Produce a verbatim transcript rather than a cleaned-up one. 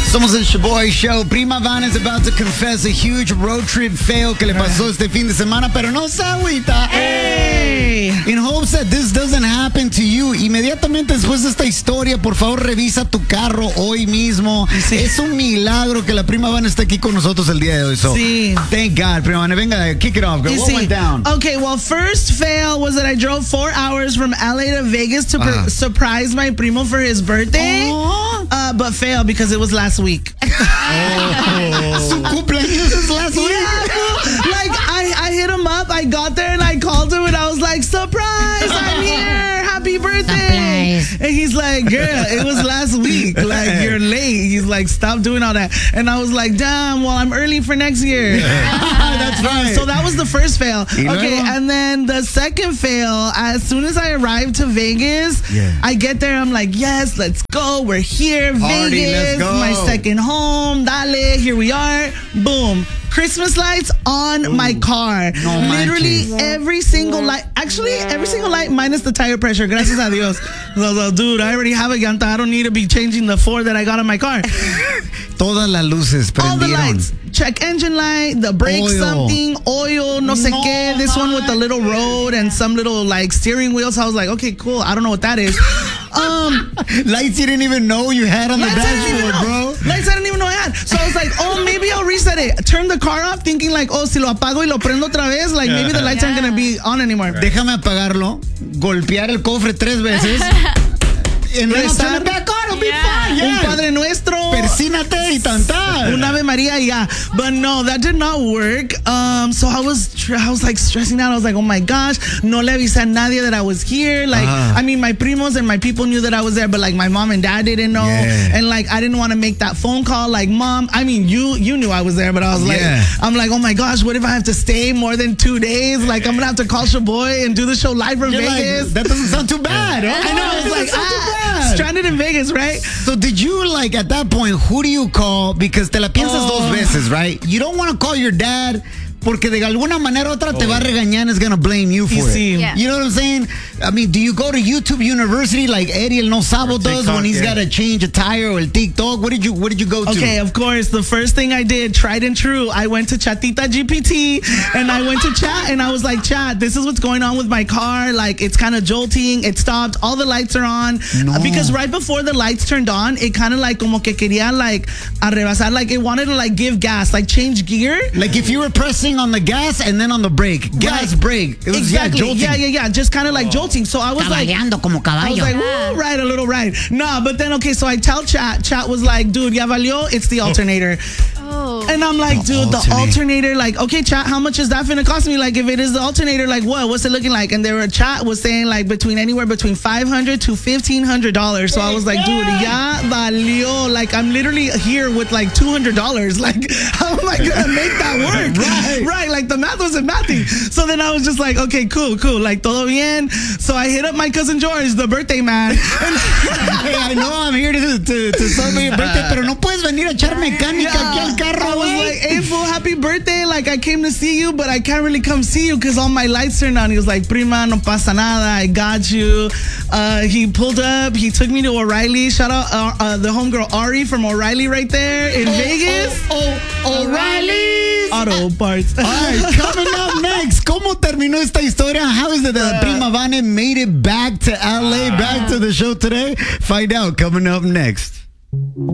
Somos el Shaboy Show. Prima Van is about to confess a huge road trip fail que le pasó este fin de semana, pero no se agüita. Hey. In hopes that this doesn't happen to you. Inmediatamente después de esta historia, por favor, revisa tu carro hoy mismo. Sí. Es un milagro que la Prima Van esté aquí con nosotros el día de hoy. So, sí. Thank God, Prima Van. Venga, kick it off, girl. What Sí. went down? Okay, well, first fail was that I drove four hours from L A to Vegas to Uh-huh. per- surprise my primo for his birthday. Aww. Uh, but fail because it was last week. Su cumpleaños es last week. Yeah, like I, I hit him up, I got there and I called him and I was like, surprise, I'm here, happy birthday. Surprise. And he's like, girl, it was last week, like you're late. He's like, stop doing all that. And I was like, damn, well, I'm early for next year. That's right. So that was the first fail. Y luego? Okay, and then the second fail, as soon as I arrived to Vegas, Yeah. I get there, I'm like, yes, let's go, we're here, Party, let's Vegas, go. my second home, dale, here we are, boom. Christmas lights on Ooh, my car. no Literally manches. every single light. Actually, every single light minus the tire pressure. Gracias a Dios. I was like, dude, I already have a llanta. I don't need to be changing the four that I got on my car. Todas las luces All the prendieron. lights. Check engine light, the brake Oil. something, oil, no sé No qué. This one with the little road and some little like steering wheels. I was like, okay, cool. I don't know what that is. Um, Lights you didn't even know you had on the Lights I didn't even dashboard, know. bro. Lights I didn't even know I had. So I was like, oh, maybe I'll reset it. Turn the car off, thinking like, oh, si lo apago y lo prendo otra vez, like maybe the lights aren't gonna be on anymore. Déjame apagarlo, golpear el cofre tres veces. And then I'll turn it back on, it'll be Yeah. fine. Un Yeah. Padre Nuestro. Persínate y tantar. Un Ave Maria, yeah. But no, that did not work. Um, so I was, tr- I was like stressing out. I was like, oh my gosh, no le avisé a nadie that I was here. Like, Uh-huh. I mean, my primos and my people knew that I was there, but like my mom and dad didn't know. Yeah. And like, I didn't want to make that phone call. Like, mom, I mean, you, you knew I was there, but I was like, Yeah. I'm like, oh my gosh, what if I have to stay more than two days? Like, I'm gonna have to call Shaboy and do the show live from You're like, Vegas. that doesn't sound too bad. Huh? I know. I was That like, doesn't sound too ah, bad. stranded in Vegas, right? So did you, like, at that point, who do you call? Because te la piensas Oh. dos veces, right? You don't want to call your dad porque de alguna manera u otra te va a regañar and is going to blame you for Y it. sí. Yeah. You know what I'm saying? I mean, do you go to YouTube University like Eddie El No Sabo does TikTok, when he's yeah. got to change a tire or el TikTok? What did you What did you go to? Okay, of course, the first thing I did, tried and true, I went to Chatita G P T and I went to chat and I was like, chat, this is what's going on with my car. Like, it's kind of jolting. It stopped. All the lights are on. No. Uh, Because right before the lights turned on, it kind of like como que quería like arrebasar, like it wanted to like give gas, like change gear. Like if you were pressing on the gas and then on the brake. Gas, Right. brake. It was, Exactly. Yeah, jolting. Yeah, yeah, yeah. Just kind of like jolting. So I was like, Cabaleando como I was caballo. like, woo, right, a little right. Nah, but then, okay, so I tell Chat. Chat was like, dude, ya valió, it's the alternator. Oh. And I'm like, The dude, the alternator. alternator, like, okay, Chat, how much is that finna cost me? Like, if it is the alternator, like, what? What's it looking like? And there were, Chat was saying, like, between anywhere between five hundred to fifteen hundred dollars. So I was like, dude, ya valió. Like, I'm literally here with, like, two hundred dollars. Like, how am I gonna make that work? Right. Right, like, the math wasn't mathing. So then I was just like, okay, cool, cool. Like, todo bien. So I hit up my cousin George, the birthday man. And Hey, I know I'm here to, to, to celebrate your birthday, pero no puedes venir a echar mecánica aquí al I carro, was güey. like, hey, fool, happy birthday. Like, I came to see you, but I can't really come see you because all my lights turned on. He was like, prima, no pasa nada. I got you. Uh, he pulled up. He took me to O'Reilly. Shout out uh, uh, the homegirl Ari from O'Reilly right there in Vegas. Oh, oh, O'Reilly's. Auto parts. All right, coming up next, ¿cómo terminó esta historia? How is it that Prima Vane made it back to L A, back to the show today? Find out coming up next.